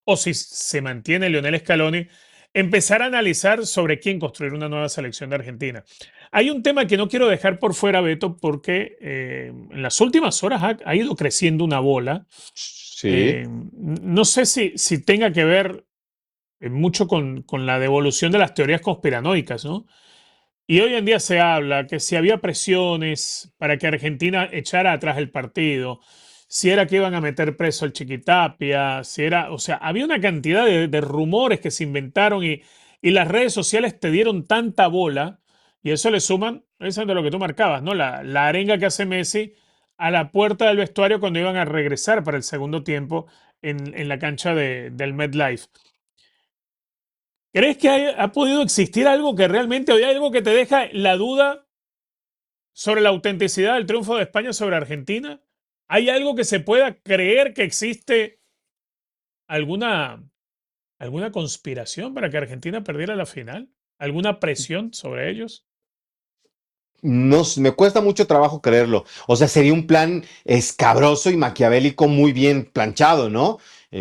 o si se mantiene Lionel Scaloni, empezar a analizar sobre quién construir una nueva selección de Argentina. Hay un tema que no quiero dejar por fuera, Beto, porque en las últimas horas ha ido creciendo una bola. Sí. No sé si tenga que ver mucho con la devolución de las teorías conspiranoicas, ¿no? Y hoy en día se habla que si había presiones para que Argentina echara atrás el partido, si era que iban a meter preso al Chiquitapia, si era, o sea, había una cantidad de rumores que se inventaron y las redes sociales te dieron tanta bola y eso le suman, eso es de lo que tú marcabas, ¿no? La arenga que hace Messi a la puerta del vestuario cuando iban a regresar para el segundo tiempo en la cancha del MetLife. ¿Crees que ha podido existir algo que realmente, o hay algo que te deja la duda sobre la autenticidad del triunfo de España sobre Argentina? ¿Hay algo que se pueda creer que existe alguna conspiración para que Argentina perdiera la final? ¿Alguna presión sobre ellos? No, me cuesta mucho trabajo creerlo. O sea, sería un plan escabroso y maquiavélico muy bien planchado, ¿no?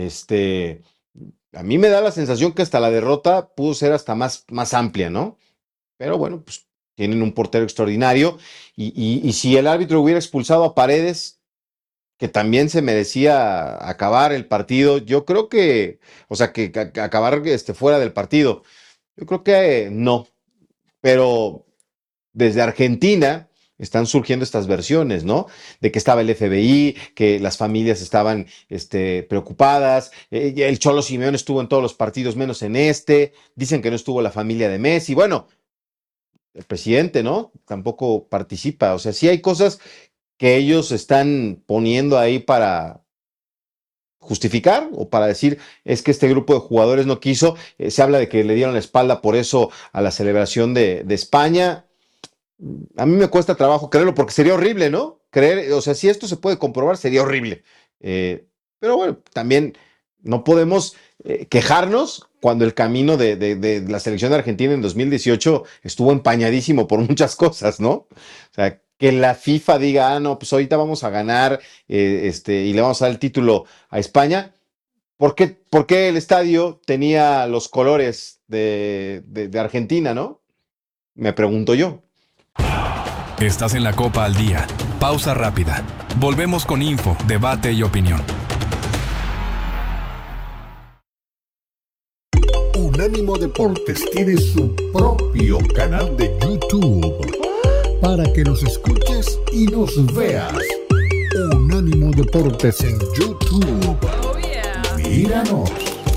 A mí me da la sensación que hasta la derrota pudo ser hasta más amplia, ¿no? Pero bueno, pues tienen un portero extraordinario y si el árbitro hubiera expulsado a Paredes, que también se merecía acabar el partido, yo creo que, o sea, que acabar fuera del partido, yo creo que no, pero desde Argentina están surgiendo estas versiones, ¿no? De que estaba el FBI, que las familias estaban preocupadas, el Cholo Simeone estuvo en todos los partidos menos en dicen que no estuvo la familia de Messi, bueno, el presidente, ¿no? Tampoco participa, o sea, sí hay cosas que ellos están poniendo ahí para justificar o para decir es que este grupo de jugadores no quiso, se habla de que le dieron la espalda por eso a la celebración de España. A mí me cuesta trabajo creerlo porque sería horrible, ¿no? Creer, o sea, si esto se puede comprobar, sería horrible. Pero bueno, también no podemos quejarnos cuando el camino de la selección de Argentina en 2018 estuvo empañadísimo por muchas cosas, ¿no? O sea, que la FIFA diga, no, pues ahorita vamos a ganar y le vamos a dar el título a España. ¿Por qué el estadio tenía los colores de Argentina, no? Me pregunto yo. Estás en la Copa al Día. Pausa rápida. Volvemos con info, debate y opinión. Unánimo Deportes tiene su propio canal de YouTube para que nos escuches y nos veas. Unánimo Deportes en YouTube. Oh, yeah. Míranos.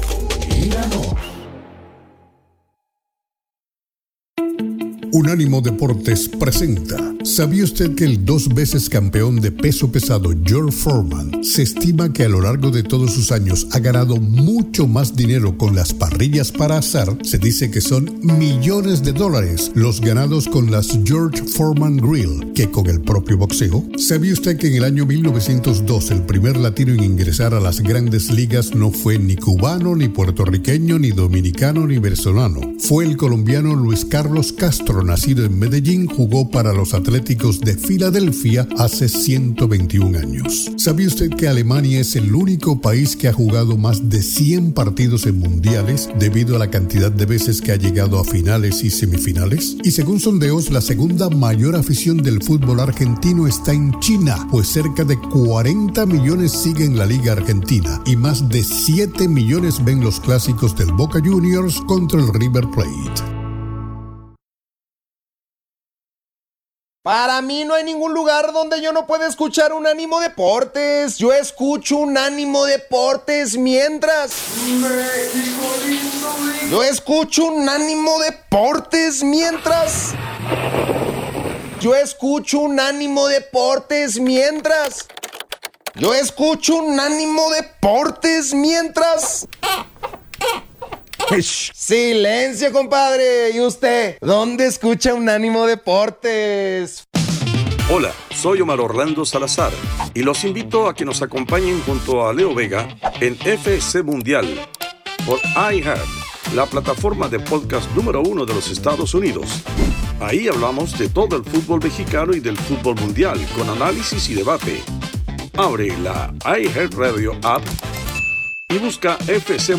Unánimo Deportes presenta. ¿Sabía usted que el 2 veces campeón de peso pesado George Foreman se estima que a lo largo de todos sus años ha ganado mucho más dinero con las parrillas para asar? Se dice que son millones de dólares los ganados con las George Foreman Grill que con el propio boxeo. ¿Sabía usted que en el año 1902 el primer latino en ingresar a las grandes ligas no fue ni cubano, ni puertorriqueño, ni dominicano, ni venezolano? Fue el colombiano Luis Carlos Castro, nacido en Medellín, jugó para los Atléticos de Filadelfia hace 121 años. ¿Sabía usted que Alemania es el único país que ha jugado más de 100 partidos en mundiales debido a la cantidad de veces que ha llegado a finales y semifinales? Y según sondeos, la segunda mayor afición del fútbol argentino está en China, pues cerca de 40 millones siguen la Liga Argentina y más de 7 millones ven los clásicos del Boca Juniors contra el River Plate. Para mí no hay ningún lugar donde yo no pueda escuchar Unánimo Deportes. Yo escucho Unánimo Deportes mientras... México lindo. Yo escucho Unánimo Deportes mientras... Yo escucho Unánimo Deportes mientras... Yo escucho Unánimo Deportes mientras... Silencio, compadre. ¿Y usted? ¿Dónde escucha Unánimo Deportes? Hola, soy Omar Orlando Salazar y los invito a que nos acompañen junto a Leo Vega en FC Mundial por iHeart, la plataforma de podcast número 1 de los Estados Unidos. Ahí hablamos de todo el fútbol mexicano y del fútbol mundial con análisis y debate. Abre la iHeart Radio app y busca FC